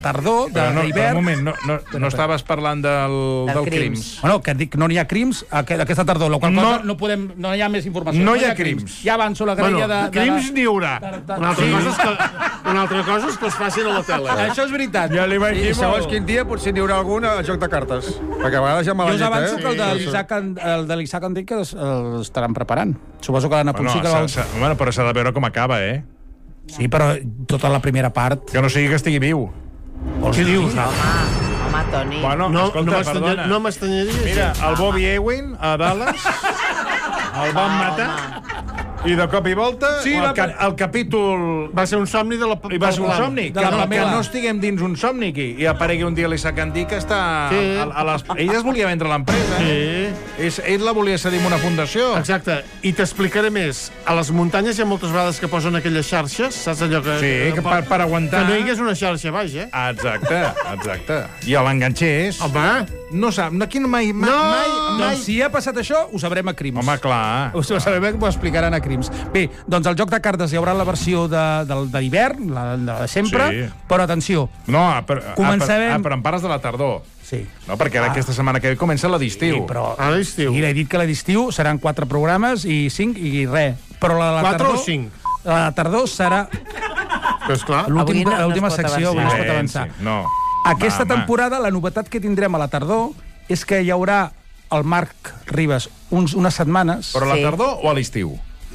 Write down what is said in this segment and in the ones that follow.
tardor, d'hivern... Un moment, no estaves parlant del crims. Bueno, que dic, no n'hi ha crims aquesta tardor, la qual cosa no hi ha més informació. No hi ha crims. Ja avanço la grella de... Crims n'hi haurà. Una altra cosa és que els facin a la tele. Això és veritat. Ja li vaig dir, segons quin dia potser n'hi haurà algun a joc de cartes. Perquè a vegades ja me Jo us l'han avanço dit, que el de l'Isaac Enrique estaran preparant. Suposo que l'Anna Ponsí... Bueno, però s'ha de veure com acaba, Sí, però tota la primera part... Que no sigui que estigui viu. Què dius? Home, Toni. Bueno, escolta, perdona. No m'estranyaria. Mira, el Bobby Ewing a Dallas el van matar i de cop i volta el capítol... Va ser un somni de la... I va ser un somni. Que no estiguem dins un somni aquí i aparegui un dia l'Isaac Andí que està... Ell es volia vendre l'empresa. Ell la volia cedir en una fundació. Exacte. I t'explicaré més. A les muntanyes hi ha moltes vegades que posen aquelles xarxes, saps allò que... Sí, que per aguantar... Que no hi hagués una xarxa baix, Exacte. I l'enganxés... Home! No sap... Aquí mai... Doncs si ha passat això, ho sabrem a Crims. Home, clar. Ho sabrem que ho explicaran a Crims. Bé, doncs el joc de cartes hi haurà la versió d'hivern, la de sempre, però atenció. No, però em parles de la tardor. Sí. No, perquè ara aquesta setmana que ve comença la d'estiu. Sí, però... A l'estiu. I l'he dit que la d'estiu seran 4 programes i 5 i res. Però la de la 4 tardor... o 5? La de tardor serà... Però esclar... L'última secció, avui no es pot avançar. No. Aquesta temporada, la novetat que tindrem a la tardor és que hi haurà el Marc Ribas unes setmanes... Però a la tardor o a l'estiu?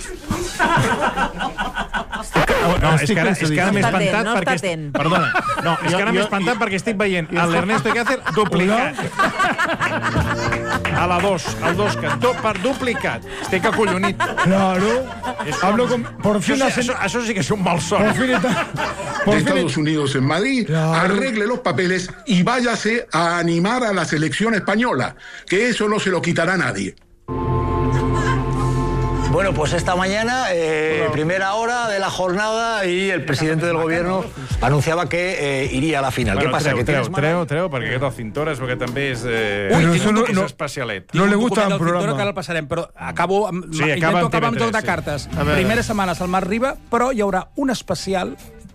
No, és que ara m'he espantat perquè... Perdona. No, és que ara m'he espantat perquè estic veient l'Ernesto Cácer duplicat. A la 2, al 2, per duplicat. Estic acollonit. Claro. Hablo con... Por fin Això sí que és un mal son. De Estados Unidos en Madrid, arregle los papeles y váyase a animar a la selección española, que eso no se lo quitará nadie. Bueno, pues esta mañana, primera hora de la jornada, y el presidente del gobierno anunciaba que iría a la final. Bueno, ¿Qué pasa? Treu, perquè aquest el Cintores, perquè també és... és especialet. No le gusta el programa. Que ara el passarem, però intento acabar amb joc de cartes. Primeres setmanes al Marc Riba, però hi haurà un especial...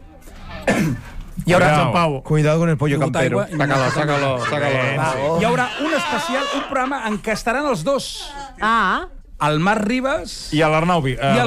Hi haurà... Cuidado con el pollo campero. Sácalo. Hi haurà un especial, un programa en què estaran els dos. El Marc Ribas... I l'Arnau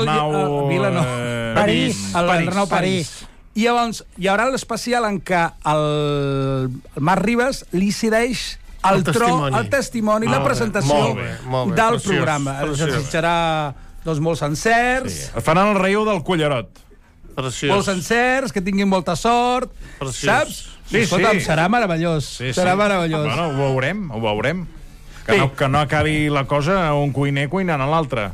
París. I llavors hi haurà l'especial en què el Marc Ribas li cedeix el testimoni, la presentació del programa. Es desitjarà molts encerts. Faran el relleu del Cullerot. Molts encerts, que tinguin molta sort. Saps? Escolta'm, serà meravellós. Serà meravellós. Bueno, ho veurem. Que no acabi la cosa un cuiner cuinant a l'altre.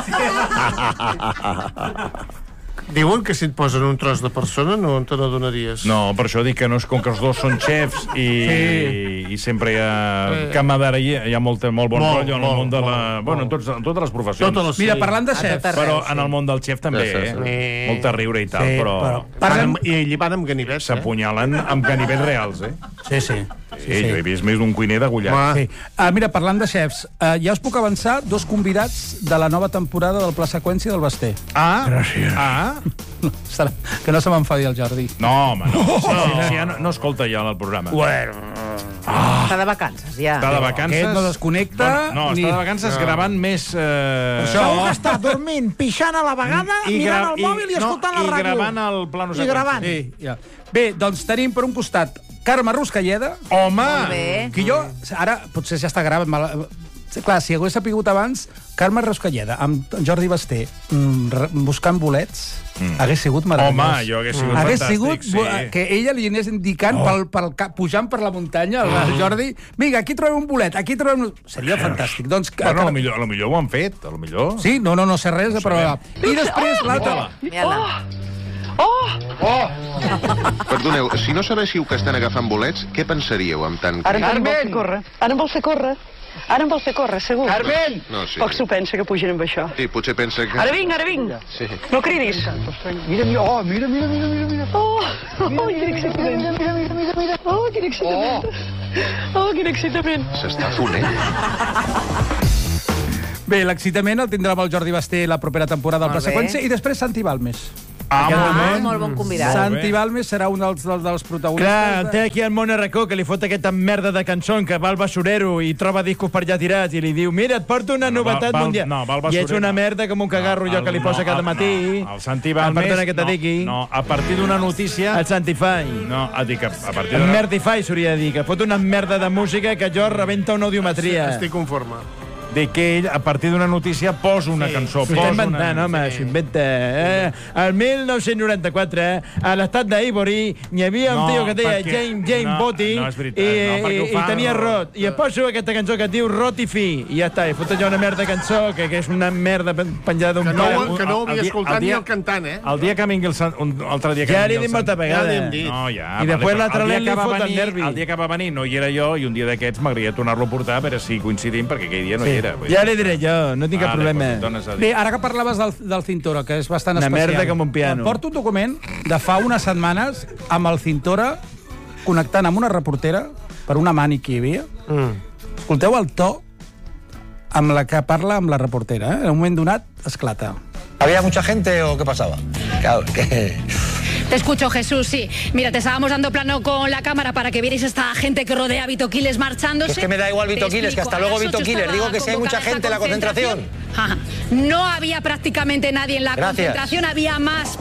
Diuen que si et posen un tros de persona no te n'adonaries. No, per això dic que no és com que els dos són xefs i sempre hi ha camaraderia, hi ha molt bon rotllo en el món de la... Bueno, en totes les professions. Mira, parlant de xefs... Però en el món del xef també, molt de riure i tal, però... I allí van amb ganivets, s'apunyalen amb ganivets reals, Sí. Jo he vist més d'un cuiner degullat. Mira, parlant de xefs, ja us puc avançar 2 convidats de la nova temporada del Pla Seqüència del Basté. Gràcies. Que no se m'enfadi el Jordi. No, home, no. No escolta ja el programa. Està de vacances, ja. Està de vacances. Aquest no desconnecta. No, està de vacances gravant més... Segur que està dormint, pixant a la vegada, mirant el mòbil i escoltant la ràdio. I gravant el plano seqüència. Bé, doncs tenim per un costat Carme Ruscalleda. Home! Que jo, ara, potser ja està gravat... Clar, si hagués sapigut abans, Carme Ruscalleda amb Jordi Basté buscant bolets, hagués sigut meravellós. Home, jo hagués sigut fantàstic, sí. Que ella li anés indicant, pujant per la muntanya, el Jordi, vinga, aquí trobem un bolet, aquí trobem... Seria fantàstic. Bueno, a lo millor ho han fet, a lo millor. Sí, no sé res, però... I després l'altre... Perdoneu, si no sabéssiu que estan agafant bolets, què pensaríeu amb tant... Ara em vol fer córrer. Ara em vol fer córrer, segur. Carmen! No, sí. Poc s'ho pensa que pugen amb això. Sí, potser pensa que... Ara vinc. Sí. No cridis. Mira. Oh, quin excitament. Oh, quin excitament. Oh, quin excitament. S'està fonent. Bé, l'excitament el tindrà amb el Jordi Basté la propera temporada del Pla Seqüència i després Santi Balmes. Molt bon convidat. Santi Balmes serà un dels protagonistes. Clar, té aquí el Mona Racó, que li fot aquesta merda de cançó que va al basurero i troba discos per allà tirats i li diu, mira, et porto una novetat mundial. I és una merda com un cagarro jo que li posa cada matí. El Santi Balmes... Perdona que te digui. No, a partir d'una notícia... El Santify. No, dic a partir d'una... El Merdify s'hauria de dir, que fot una merda de música que jo rebenta una audiometria. Estic conforme. Dic que ell, a partir d'una notícia, posa una cançó. S'ho està inventant, home, s'ho inventa. El 1994, a l'estat d'Ivory, hi havia un tio que deia James Botti i tenia Rot. I et poso aquesta cançó que es diu Rot i Fi. I ja està, i fot allò una merda cançó, que és una merda penjada d'un pare. Que no ho havia escoltat ni el cantant, eh? El dia que vingui un altre dia que ja li he dit molta vegada. No, ja. I després l'altre lent li fot el nervi. El dia que va venir no hi era jo, i un dia d'aquests m'agradaria tornar-lo a portar, a veure si coincidim, perquè aquell dia no hi era. Ja li diré jo, no tinc cap problema. Bé, ara que parlaves del Cintora, que és bastant especial. Una merda com un piano. Porto un document de fa unes setmanes amb el Cintora connectant amb una reportera per una mani que hi havia. Escolteu el to amb la que parla amb la reportera. En un moment donat, esclata. ¿Había mucha gente o qué pasaba? Claro, que... Te escucho, Jesús, sí. Mira, te estábamos dando plano con la cámara para que vierais esta gente que rodea a Vito Quiles marchándose. Es que me da igual Vito Quiles, que hasta luego Vito Quiles. Digo que si hay mucha gente en la concentración. No había prácticamente nadie en la concentración, había más...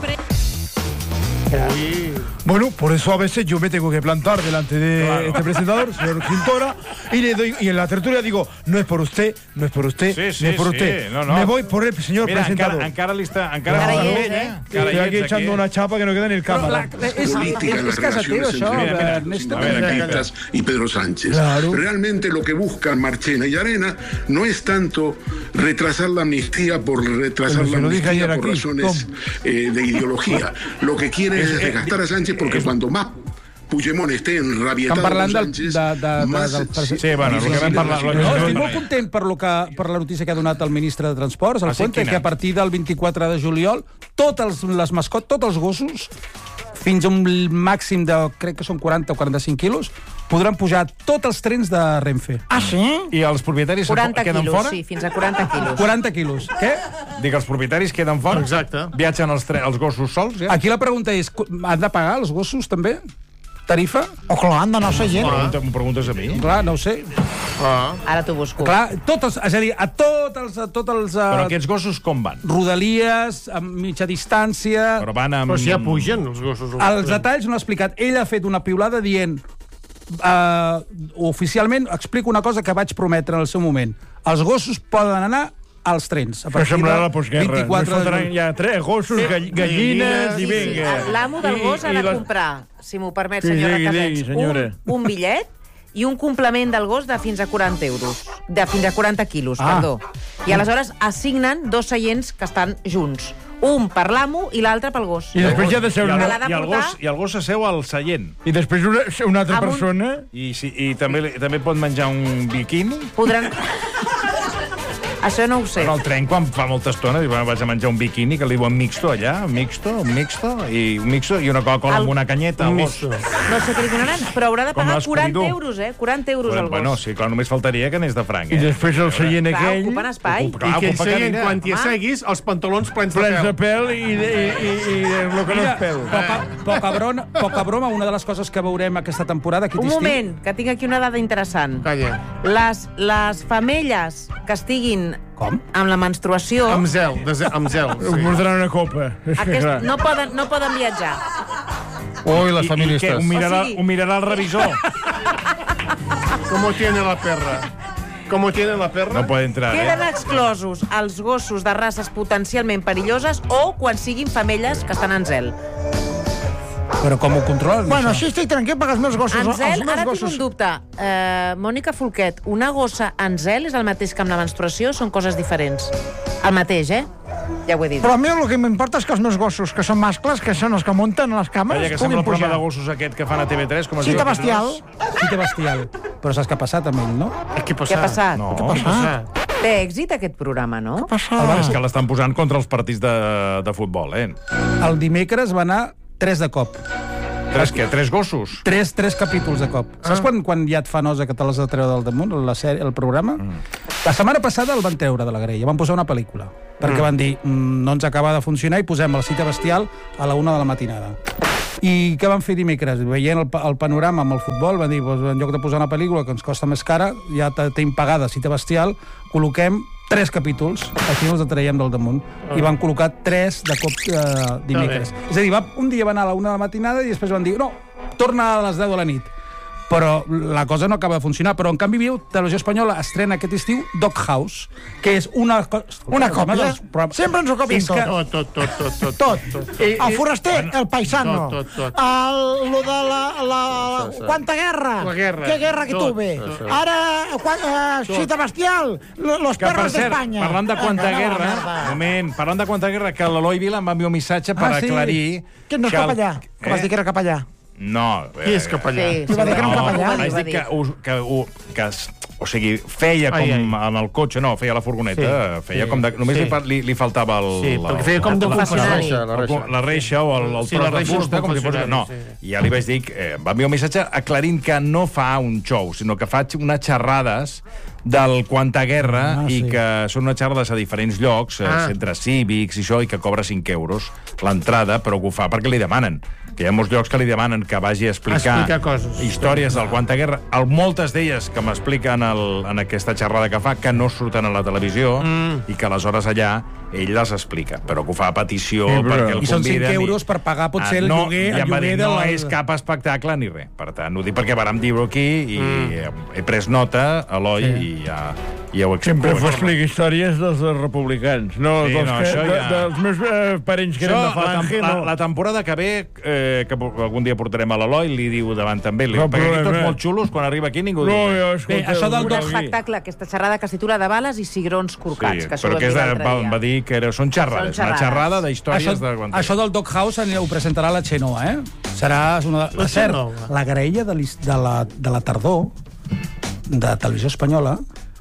Bueno, por eso a veces yo me tengo que plantar delante de este presentador, señor Cintora, y le doy, y en la tertulia digo, no es por usted, no es por usted, no es por usted. No. Me voy por el señor presentador. Encara està Estoy aquí echando una chapa que no queda ni el cámara. Política en las relaciones entre anarquistas y Pedro Sánchez. Realmente lo que buscan Marchena y Arena no es tanto retrasar la amnistía por retrasar la amnistía por razones de ideología. Lo que quiere es desgastar a Sánchez porque cuanto más Puigdemont esté enrabietado con Sánchez, más... Sí, bueno, el que vam parlar... No, estic molt content per la notícia que ha donat el ministre de Transports, el Puente, que a partir del 24 de juliol tots els gossos, fins a un màxim de, crec que són 40 o 45 quilos, podran pujar tots els trens de Renfe. Ah, sí? I els propietaris 40 queden quilos, fora? sí, fins a 40 quilos. 40 quilos. Què? Dic, els propietaris queden fora? Exacte. Viatgen els gossos sols, ja? Aquí la pregunta és, han de pagar els gossos, també? Tarifa? O clar, han d'anar a ser gent. M'ho preguntes a mi? Clar, no ho sé. Ara t'ho busco. Clar, és a dir, a tots els Però aquests gossos com van? Rodalies, a mitja distància... Però van amb... Però si ja pugen, els gossos. Els detalls no l'ha explicat. Ell ha fet una piulada dient... oficialment explico una cosa que vaig prometre en el seu moment. Els gossos poden anar als trens. Però semblarà la postguerra. No es fotran ja 3 gossos, gallines i vinga. L'amo del gos ha de comprar, si m'ho permet, senyora Casets, un bitllet i un complement del gos de fins a 40 euros. De fins a 40 quilos, perdó. I aleshores assignen 2 seients que estan junts. Un per l'amo i l'altre pel gos. I després ja ha de ser I el gos s'asseu al seient. I després una altra persona... I també pot menjar un biquini? Podran... Això no ho sé. En el tren, quan fa molta estona, vaig a menjar un biquini, que li diuen mixto allà, mixto, i una Coca-Cola amb una canyeta. No sé què li donaran, però haurà de pagar 40 euros, 40 euros al gos. Bueno, sí, clar, només faltaria que anés de franc. I després el seient aquell... Ocupen espai. I que el seient, quan t'hi asseguis, els pantalons plens de pèl i el que no és pèl. Poca broma, una de les coses que veurem aquesta temporada... Un moment, que tinc aquí una dada interessant. Calla. Les femelles que estiguin amb la menstruació... Amb zel. Ho portaran una copa. No poden viatjar. Ui, les feministes. Ho mirarà el revisor. ¿Cómo tiene la perra? No pot entrar, Queden exclosos els gossos de races potencialment perilloses o quan siguin femelles que estan en zel. Però com ho controlen? Bueno, així estic tranquil perquè els meus gossos... En zel, ara tinc un dubte. Mònica Folquet, una gossa en zel és el mateix que amb la menstruació? Són coses diferents. El mateix, Ja ho he dit. Però a mi el que m'importa és que els meus gossos, que són mascles, que són els que munten a les cames, que sembla el programa de gossos aquest que fan a TV3. Cita bestial. Cita bestial. Però saps què ha passat amb ell, no? Què ha passat? No. Què ha passat? Té èxit aquest programa, no? Què ha passat? És que l'estan posant contra els partits de futbol, El dimecres va anar 3 de cop. 3 gossos? 3 capítols de cop. Saps quan ja et fa nosa que te les ha de treure del damunt, el programa? La setmana passada el van treure de la graella, van posar una pel·lícula, perquè van dir, no ens acaba de funcionar i posem la cita bestial a la 1 de la matinada. I què van fer dimecres? Veient el panorama amb el futbol, van dir, en lloc de posar una pel·lícula que ens costa més cara, ja tenim pagada cita bestial, col·loquem 3 capítols, així els traiem del damunt. I van col·locar 3 de cop dimecres. És a dir, un dia va anar a la 1 de la matinada i després van dir, no, torna a les 10 de la nit. Però la cosa no acaba de funcionar. Però, en canvi, Televisió Espanyola estrena aquest estiu Doghouse, que és una còpia. Sempre ens ho copien tot. El foraster, el paisano. Lo de la... Quanta guerra. Qué guerra que tuve. Ara, cita bestial, los perros d'Espanya. Parlant de quanta guerra, parlant de quanta guerra, que l'Eloi Vila em va enviar un missatge per aclarir... Que no és capellà, que vas dir que era capellà. No. Qui és capellà? Sí, va dir que era un capellà. Vaig dir que o sigui, feia com en el cotxe, no, feia la furgoneta, feia com de... Només li faltava el... Sí, perquè feia com de funcionari. La reixa o el tros de fusta, com si fos... No, i ja li vaig dir que va enviar un missatge aclarint que no fa un show, sinó que faig unes xerrades del Quanta Guerra i que són unes xerrades a diferents llocs, centres cívics i això, i que cobra 5 euros l'entrada, però que ho fa perquè li demanen. Que hi ha molts llocs que li demanen que vagi a explicar històries del Quanta Guerra. Moltes d'elles que m'expliquen en aquesta xerrada que fa, que no surten a la televisió i que aleshores allà ell les explica, però que ho fa a petició perquè el conviden. I són 5 euros per pagar potser el lloguer no és cap espectacle ni res. Per tant, ho dic perquè vàrem dir-ho aquí i he pres nota, Eloi, i ja ho explico. Sempre explica històries dels republicans, no dels meus parents que eren de Falange. La temporada que ve, que algun dia portarem a l'Eloi, li diu davant també. Perquè aquí tots molt xulos, quan arriba aquí ningú diu res. Això del espectacle, aquesta xerrada que es titula De bales i cigrons corcats. Però que va dir que són xerrades, una xerrada d'històries de Quanta Guerra. Això del Doghouse ho presentarà la Xenoa, Serà una... Per cert, la graella de la tardor de Televisió Espanyola,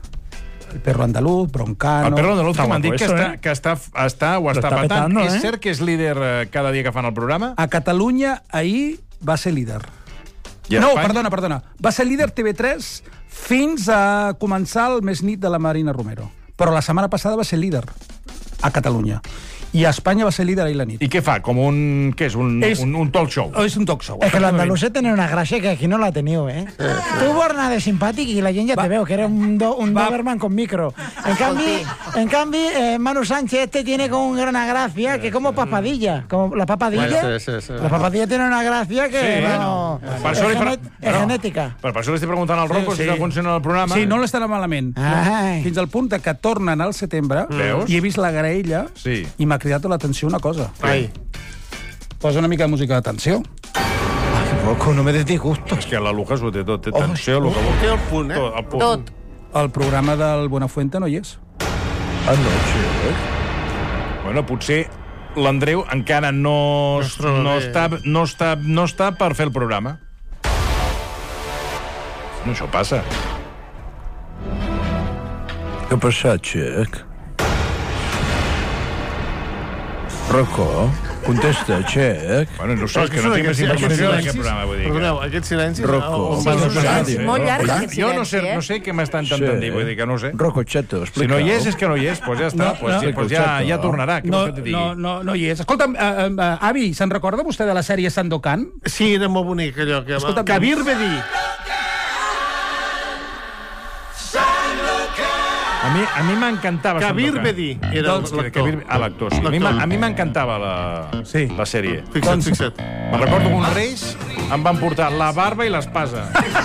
el Perro Andaluz, Broncano... El Perro Andaluz, que m'han dit que està patant. És cert que és líder cada dia que fan el programa? A Catalunya, ahir, va ser líder. No, perdona. Va ser líder TV3 fins a començar el Més nit de la Marina Romero. Però la setmana passada va ser líder a Catalunya. I a Espanya va ser líder ahir la nit. I què fa? Com un... Què és? Un talk show? És un talk show. Es que l'andalusè tenen una gràcia que aquí no la teniu, Tu borna de simpàtic i la gent ja te veu, que era un Doberman con micro. En canvi, Manu Sánchez tiene como una gran gracia, que como Papadilla. Como la Papadilla. La Papadilla tiene una gràcia que... És genètica. Per això li estic preguntant al Rocco si està funcionant el programa. Sí, no l'estarà malament. Fins al punt que tornen al setembre i he vist la graella i m'ha cridat l'atenció una cosa. Posa una mica de música d'atenció. Rocco, no me des disgusto. És que la Lucas ho té tot, té tensió, el que vol. Té el punt, Tot. El programa del Buenafuente no hi és. Bueno, potser l'Andreu encara no està per fer el programa. No, això passa. Què ha passat, Xec? Rocco, contesta, Xec. Bueno, no sé, és que no tinc més informació d'aquest programa, vull dir. Perdoneu, aquest silenci... Rocco. Molt llarg, aquest silenci, Jo no sé què m'estan intentant dir, vull dir que no sé. Rocco, Cheto, explica. Si no hi és que no hi és, doncs ja està, ja tornarà. No hi és. Escolta'm, avi, se'n recorda vostè de la sèrie Sandokan? Sí, era molt bonic, allò. Kabir Bedi. A mi m'encantava Kabir Bedi era l'actor. A mi m'encantava la sèrie. Fixa't. Me'n recordo que uns reis em van portar la barba i l'espasa.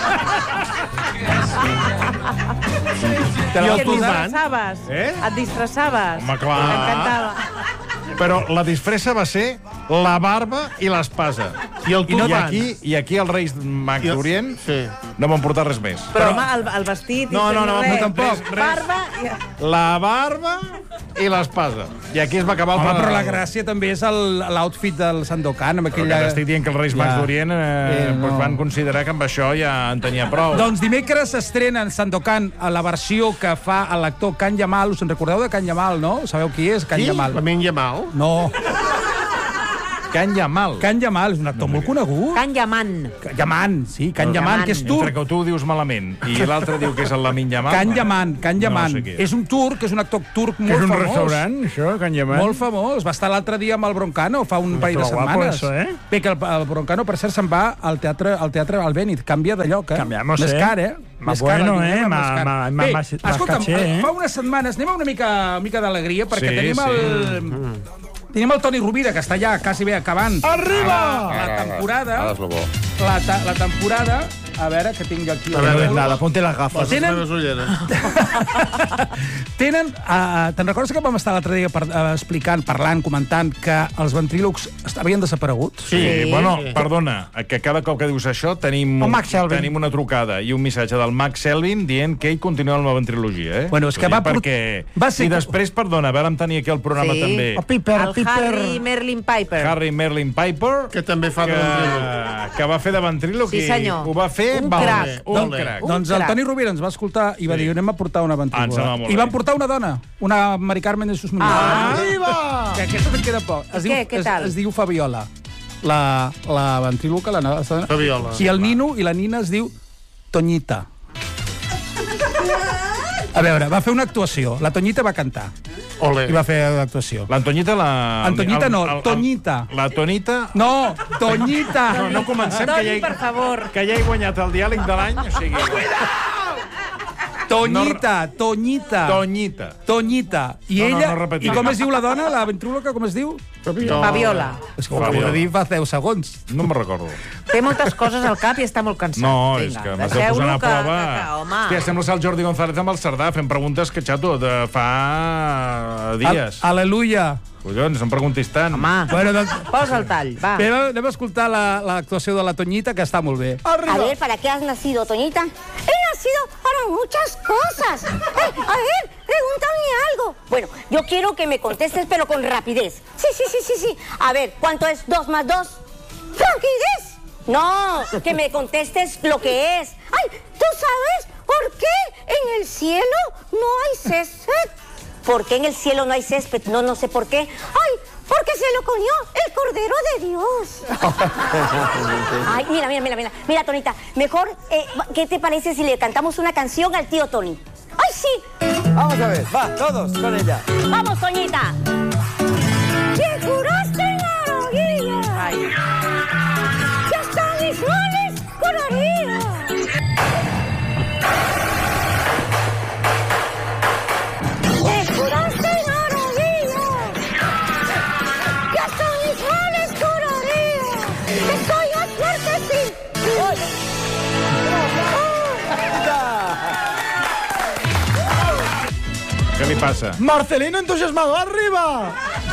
I et disfressaves. Et disfressaves. Home, clar. M'encantava. Però la disfressa va ser la barba i l'espasa. I aquí els reis mags d'Orient no van portar res més. Però home, el vestit... No, tampoc. Barba... La barba i l'espasa. I aquí es va acabar el... Home, però la gràcia també és l'outfit del Sandokan. Però que t'estic dient que els reis mags d'Orient van considerar que amb això ja en tenia prou. Doncs dimecres s'estrena en Sandokan la versió que fa l'actor Can Yamal. Us en recordeu de Can Yamal, no? Sabeu qui és? Can Yamal. Lamin Yamal? No. Can Yamal. Can Yamal, és un actor molt conegut. Can Yaman. Yaman, sí, Can Yaman, que és turc. Entre que tu ho dius malament i l'altre diu que és el Lamin Yamal. Can Yaman, Can Yaman. És un turc, és un actor turc molt famós. És un restaurant, això, Can Yaman? Molt famós. Va estar l'altre dia amb el Broncano, fa un parell de setmanes. Bé, que el Broncano, per cert, se'n va al teatre Albéniz. Canvia de lloc, Canviamos, més car, Más bueno, Bé, escolta'm, fa unes setmanes, anem a una mica d'alegria, perquè tenim el Toni Rovira, que està ja quasi bé acabant. Arriba! La temporada. La temporada... A veure, que tinc aquí... A veure, nada, ponte les gafes. Te'n recordes que vam estar l'altre dia explicant, parlant, comentant que els ventrílocs havien desaparegut? Sí, bueno, perdona, que cada cop que dius això tenim una trucada i un missatge del Max Selvin dient que ell continua amb la ventrilogia, Bueno, és que I després, perdona, vàrem tenir aquí al programa també... El Harry Merlin Piper. Harry Merlin Piper, que també fa de ventríloc. Que va fer de ventríloc i ho va fer... Un crac. Doncs el Toni Rovira ens va escoltar i va dir, anem a portar una ventríloga. I van portar una dona, una Mari Carmen de sus Muñoz. Arriba! Que aquesta te'n queda poc. Què tal? Es diu Fabiola. La ventríloca, Fabiola. I el nino i la nina es diu Toñita. A veure, va fer una actuació. La Toñita va cantar. Olé. I va fer l'actuació. L'Antonyita Antonyita no, Toñita. La Tonita? No, Toñita. No comencem, Toni, per favor. Que ja he guanyat el diàleg de l'any, o sigui... Toñita. I ella... I com es diu la dona, la ventríloca, com es diu? Fabiola. És que ho acabo de dir fa 10 segons. No me'n recordo. Té moltes coses al cap i està molt cansat. No, és que m'has de posar a prova... Hòstia, sembla ser el Jordi González amb el Cerdà fent preguntes que, xato, de fa dies. Aleluia. Collons, no em preguntis tant. Home, posa el tall, va. Però anem a escoltar l'actuació de la Toñita, que està molt bé. A ver, ¿para qué has nacido, Toñita? He nacido para muchas cosas. A ver, pregúntame algo. Bueno, yo quiero que me contestes, pero con rapidez. Sí. A ver, ¿cuánto es 2 más 2? ¡Rapidez! No, que me contestes lo que es. Ay, ¿tú sabes por qué en el cielo no hay césped? ¿Por qué en el cielo no hay césped? No sé por qué. ¡Ay! Porque se lo comió el Cordero de Dios. Ay, mira, Tonita. Mejor, ¿qué te parece si le cantamos una canción al tío Tony? ¡Ay, sí! Vamos a ver, va, todos con ella. ¡Vamos, Toñita! ¿Te curaste en la orilla? Ay. ¡Ya hasta mis males curaría! ¡Te curaste en la orilla! ¡Ya hasta mis males curaría! ¡Estoy más fuerte, sí! Què li passa? Marcelino entusiasmado, arriba!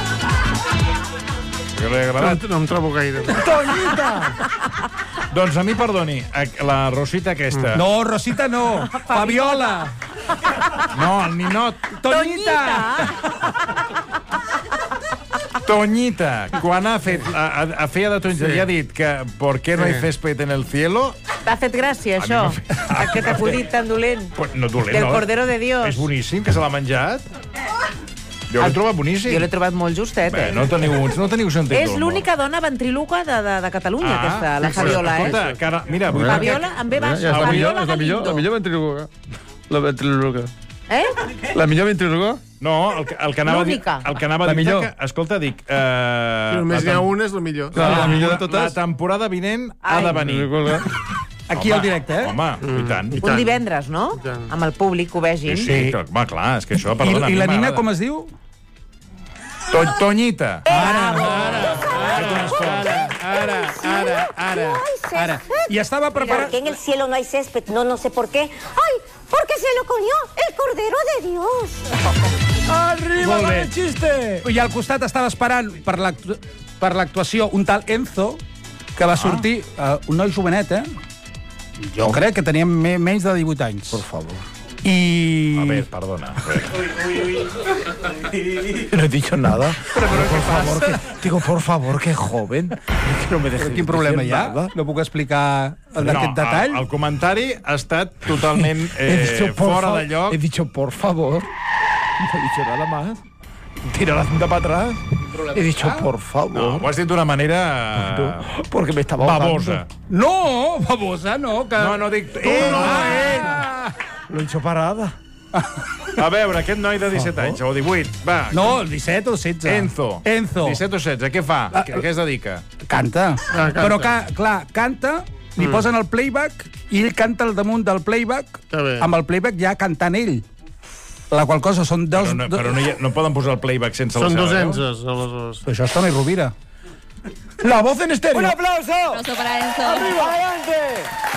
Que li ha agradat? No em trobo gaire. Toñita! Doncs a mi, perdoni, la Rosita aquesta... No, Rosita no, Fabiola. No, el ninot. Toñita. Toñita, quan ha feia de Toñita i ha dit que ¿por qué no hay césped en el cielo? T'ha fet gràcia, això? Aquest acudit tan dolent. No dolent, no. Del Cordero de Dios. És boníssim, que se l'ha menjat. Jo l'he trobat boníssim. Jo l'he trobat molt justet, No teniu sentit. És l'única dona ventríloca de Catalunya, aquesta, la Fabiola, Escolta, mira... Fabiola, amb B baixa. Fabiola Galindo. La millor ventríloca. La ventríloca. La millor ventríloca? No, el que anava a dir... Escolta, dic... Només n'hi ha una, és la millor. La millor de totes. La temporada vinent ha de venir. Aquí al directe, Home, i tant. Un divendres, no? Amb el públic, que ho vegin. Sí, home, clar, és que això... I la nina com es diu? Toñita. Ara. I estava preparat... Porque en el cielo no hay césped, no sé por qué. ¡Ay! Porque se lo comió el Cordero de Dios. Arriba con el xiste! I al costat estava esperant per l'actuació un tal Enzo, que va sortir, un noi jovenet, Jo crec que teníem menys de 18 anys. Por favor. Y... A ver, perdona. No he dicho nada. Pero por favor, por favor, que joven. No me dejes. Quin problema hi ha? No puc explicar aquest detall? El comentari ha estat totalment fora de lloc. He dicho por favor. No he dicho nada más. Tira la cinta para atrás. He dicho, por favor. No, ho has dit d'una manera... Porque me estaba babosa. No, babosa no. Que... No, dic... Lo he hecho parada. A veure, aquest noi de 17 anys, o 18, va. No, 17 o 16. Enzo. 17 o 16, què fa? Què es dedica? Canta. Però, clar, canta, li posen el playback i ell canta al damunt del playback, amb el playback ja cantant ell. La qual cosa són dos... Però no poden posar el playback sense la seva veu? Són dos Enzos, aleshores. Però això és Toni Rovira. La voz en estéreo. ¡Un aplauso! Un aplauso para Enzo. ¡Arriba! ¡Adelante!